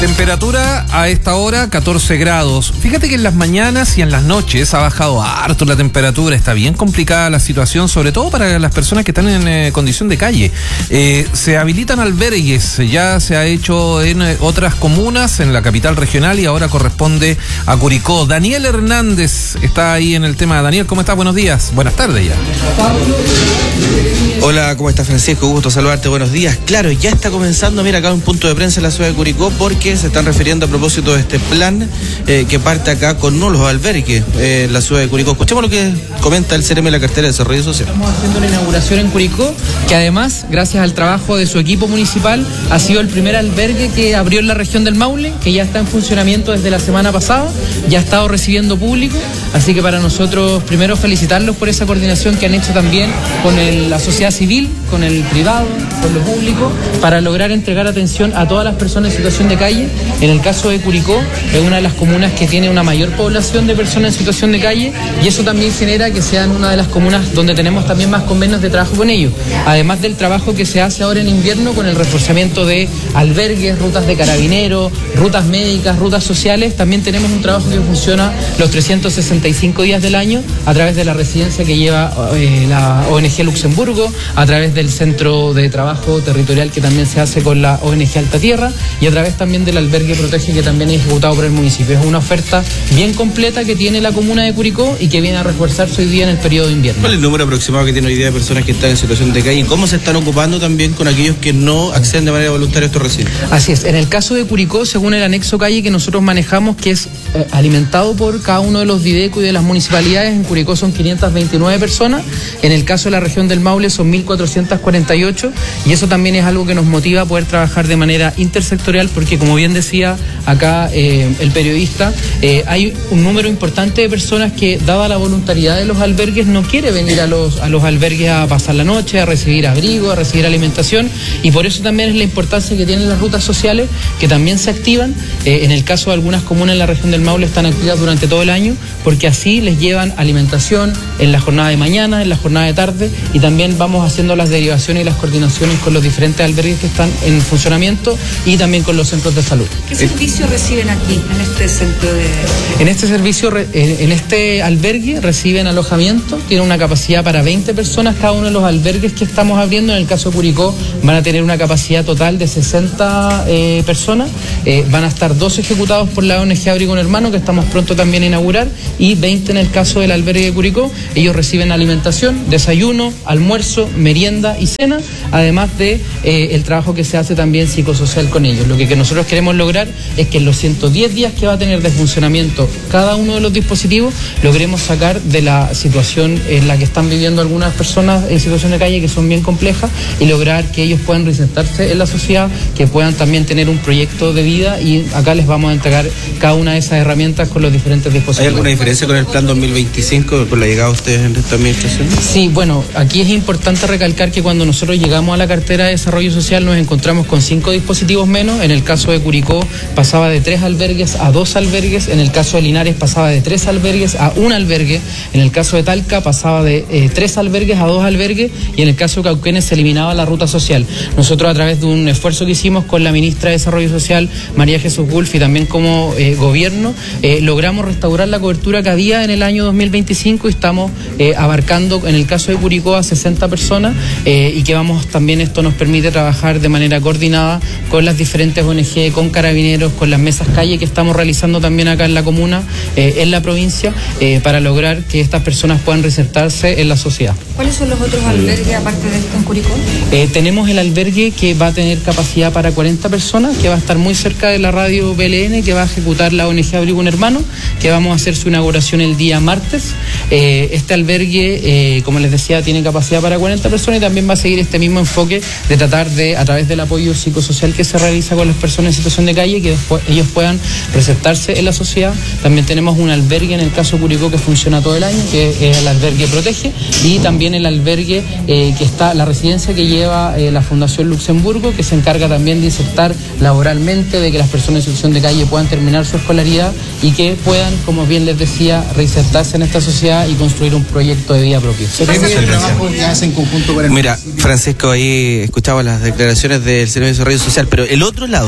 Temperatura a esta hora 14 grados. Fíjate que en las mañanas y en las noches ha bajado harto la temperatura. Está bien complicada la situación, sobre todo para las personas que están en condición de calle. Se habilitan albergues, ya se ha hecho en otras comunas, en la capital regional, y ahora corresponde a Curicó. Daniel Hernández está ahí en el tema. Daniel, ¿cómo estás? Buenos días. Buenas tardes ya. Hola, ¿cómo estás, Francisco? Gusto saludarte, buenos días. Claro, ya está comenzando, mira, acá un punto de prensa en la ciudad de Curicó, porque se están refiriendo a propósito de este plan que parte acá con los albergues en la ciudad de Curicó. Escuchemos lo que comenta el CRM de la Cartera de Desarrollo Social. Estamos haciendo la inauguración en Curicó, que además, gracias al trabajo de su equipo municipal, ha sido el primer albergue que abrió en la región del Maule, que ya está en funcionamiento desde la semana pasada, ya ha estado recibiendo público, así que para nosotros, primero, felicitarlos por esa coordinación que han hecho también con la sociedad civil, con el privado, con lo público, para lograr entregar atención a todas las personas en situación de calle. En el caso de Curicó, es una de las comunas que tiene una mayor población de personas en situación de calle, y eso también genera que sean una de las comunas donde tenemos también más convenios de trabajo con ellos. Además del trabajo que se hace ahora en invierno con el reforzamiento de albergues, rutas de carabineros, rutas médicas, rutas sociales, también tenemos un trabajo que funciona los 365 días del año a través de la residencia que lleva la ONG Luxemburgo, a través del centro de trabajo territorial que también se hace con la ONG Alta Tierra, y a través también del albergue Protege, que también es ejecutado por el municipio. Es una oferta bien completa que tiene la comuna de Curicó y que viene a refuerzarse hoy día en el periodo de invierno. ¿Cuál es el número aproximado que tiene hoy día de personas que están en situación de calle y cómo se están ocupando también con aquellos que no acceden de manera voluntaria a estos recintos? Así es, en el caso de Curicó, según el anexo calle que nosotros manejamos, que es alimentado por cada uno de los Dideco y de las municipalidades, en Curicó son 529 personas, en el caso de la región del Maule son 1448, y eso también es algo que nos motiva a poder trabajar de manera intersectorial, porque como bien decía acá el periodista, hay un número importante de personas que, dada la voluntariedad de los albergues, no quiere venir a los albergues a pasar la noche, a recibir abrigo, a recibir alimentación, y por eso también es la importancia que tienen las rutas sociales, que también se activan. En el caso de algunas comunas en la región del Maule están activas durante todo el año, porque así les llevan alimentación en la jornada de mañana, en la jornada de tarde, y también vamos haciendo las derivaciones y las coordinaciones con los diferentes albergues que están en funcionamiento y también con los centros de salud. ¿Qué servicio reciben aquí, en este centro de...? En este albergue reciben alojamiento, tiene una capacidad para 20 personas cada uno de los albergues que estamos abriendo. En el caso de Curicó van a tener una capacidad total de 60 personas, van a estar 2 ejecutados por la ONG Abrigo Un Hermano, que estamos pronto también a inaugurar, y 20 en el caso del albergue de Curicó. Ellos reciben alimentación, desayuno, almuerzo, merienda y cena, además de el trabajo que se hace también psicosocial con ellos. Lo que nosotros queremos lograr es que en los 110 días que va a tener de funcionamiento cada uno de los dispositivos, logremos sacar de la situación en la que están viviendo algunas personas en situación de calle, que son bien complejas, y lograr que ellos puedan reinsertarse en la sociedad, que puedan también tener un proyecto de vida, y acá les vamos a entregar cada una de esas herramientas con los diferentes dispositivos. ¿Hay alguna diferencia con el plan 2025, con la llegada de ustedes en esta administración? Sí, bueno, aquí es importante recalcar que cuando nosotros llegamos a la cartera de desarrollo social nos encontramos con 5 dispositivos menos. En el caso de Curicó pasaba de 3 albergues a 2 albergues, en el caso de Linares pasaba de 3 albergues a 1 albergue, en el caso de Talca pasaba de 3 albergues a 2 albergues, y en el caso de Cauquenes se eliminaba la ruta social. Nosotros, a través de un esfuerzo que hicimos con la ministra de Desarrollo Social, María Jesús Gulf, y también como gobierno, logramos restaurar la cobertura que había en el año 2025, y estamos abarcando, en el caso de Curicó, a 60 personas, y que también esto nos permite trabajar de manera coordinada con las diferentes ONG, con carabineros, con las mesas calle que estamos realizando también acá en la comuna, en la provincia, para lograr que estas personas puedan reinsertarse en la sociedad. ¿Cuáles son los otros albergues aparte de esto en Curicó? Tenemos el albergue que va a tener capacidad para 40 personas, que va a estar muy cerca de la radio BLN, que va a ejecutar la ONG Abrigo Un Hermano, que vamos a hacer su inauguración el día martes. Este albergue, como les decía, tiene capacidad para 40 personas, y también va a seguir este mismo enfoque de tratar de, a través del apoyo psicosocial que se realiza con las personas en situación de calle, que después ellos puedan reinsertarse en la sociedad. También tenemos un albergue en el caso de Curicó que funciona todo el año, que es el albergue Protege, y también el albergue que está, la residencia que lleva la Fundación Luxemburgo, que se encarga también de insertar laboralmente, de que las personas en situación de calle puedan terminar su escolaridad y que puedan, como bien les decía, reinsertarse en esta sociedad y construir un proyecto de vida propio. El trabajo que hace en conjunto con el... Mira, Francisco, ahí escuchaba las declaraciones del Servicio de Desarrollo Social, pero el otro lado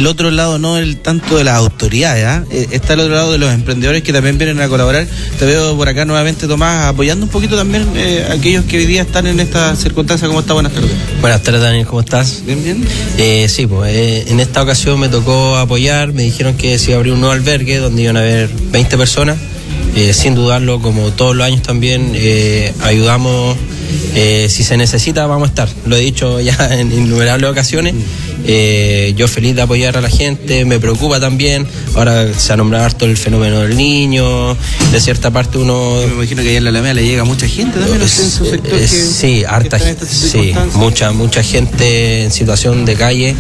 otro lado, no el tanto de las autoridades, está el otro lado de los emprendedores que también vienen a colaborar. Te veo por acá nuevamente, Tomás, apoyando un poquito también a aquellos que hoy día están en esta circunstancia. ¿Cómo está? Buenas tardes. Buenas tardes, Daniel, ¿cómo estás? Bien. Sí, pues en esta ocasión me tocó apoyar. Me dijeron que se iba a abrir un nuevo albergue donde iban a haber 20 personas. Sin dudarlo, como todos los años también, ayudamos. Si se necesita, vamos a estar. Lo he dicho ya en innumerables ocasiones. Yo feliz de apoyar a la gente, me preocupa también. Ahora se ha nombrado harto el fenómeno del niño. De cierta parte uno... Yo me imagino que allá en la Alameda le llega mucha gente también en su sector. Sí, harta gente. Sí, mucha gente en situación de calle.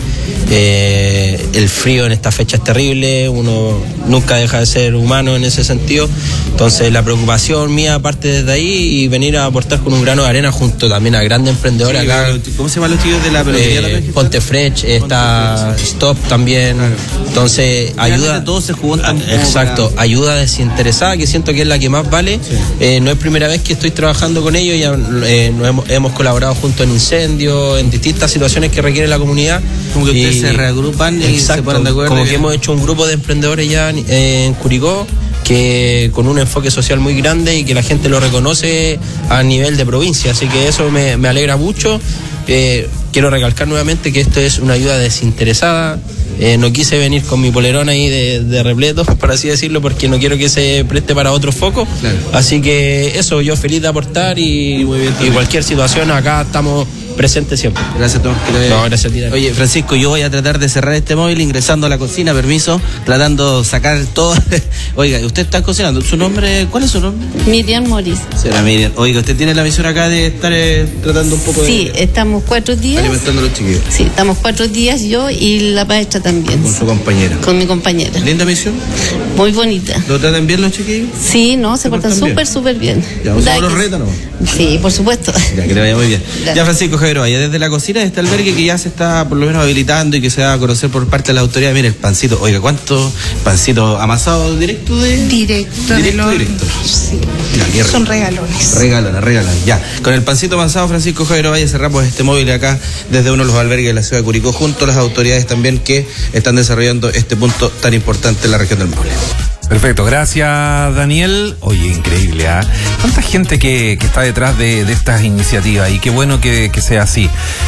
El frío en esta fecha es terrible. Uno nunca deja de ser humano en ese sentido. Entonces la preocupación mía parte desde ahí y venir a aportar con un grano de arena junto también a grandes emprendedores acá. ¿Cómo se llaman los chicos de la peluquería? Pontefrech, está Stop también. Claro. Entonces ayuda. Todos se juntan. Exacto, ayuda desinteresada, que siento que es la que más vale. Sí. No es primera vez que estoy trabajando con ellos, ya hemos colaborado juntos en incendios, en distintas situaciones que requiere la comunidad. Como que ustedes se reagrupan y se ponen de acuerdo. Como que hemos hecho un grupo de emprendedores ya en Curicó, que con un enfoque social muy grande y que la gente lo reconoce a nivel de provincia, así que eso me alegra mucho. Quiero recalcar nuevamente que esto es una ayuda desinteresada. No quise venir con mi polerón ahí de repleto, por así decirlo, porque no quiero que se preste para otros focos. Claro. Así que eso, yo feliz de aportar y cualquier situación acá estamos presentes siempre. Gracias, Tomás. No, gracias a ti. Oye, Francisco, yo voy a tratar de cerrar este móvil ingresando a la cocina, permiso, tratando de sacar todo. Oiga, usted está cocinando. ¿Su nombre? ¿Cuál es su nombre? Miriam Morris. Será Miriam. Oiga, usted tiene la misión acá de estar tratando un poco de... Sí, estamos 4 días. Alimentando a los chiquillos. Sí, estamos 4 días yo y la maestra también. Con su compañera. Con mi compañera. ¿Linda misión? Muy bonita. ¿Lo tratan bien los chiquillos? Sí, no, se portan súper bien. ¿Ya usamos los retos, no? Sí, por supuesto. Ya, que le vaya muy bien. Gracias. Ya, Francisco Javier, vaya desde la cocina de este albergue que ya se está por lo menos habilitando y que se va a conocer por parte de la autoridad. Mire, el pancito, oiga, ¿cuánto pancito amasado directo de...? Directo. Sí. Ya, son regalones. Regalones. Ya, con el pancito amasado, Francisco Javier Valle, cerramos este móvil acá desde uno de los albergues de la ciudad de Curicó, junto a las autoridades también que están desarrollando este punto tan importante en la región del Maule. Perfecto, gracias Daniel. Oye, increíble, ¿ah? Tanta gente que está detrás de estas iniciativas y qué bueno que sea así.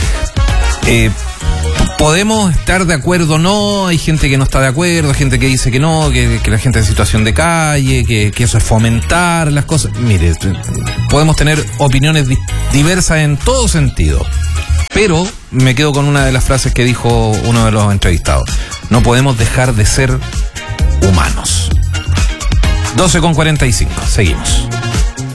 Podemos estar de acuerdo o no, hay gente que no está de acuerdo, hay gente que dice que no, que la gente en situación de calle, que eso es fomentar las cosas. Mire, podemos tener opiniones diversas en todo sentido, pero me quedo con una de las frases que dijo uno de los entrevistados: no podemos dejar de ser humanos. 12:45, seguimos.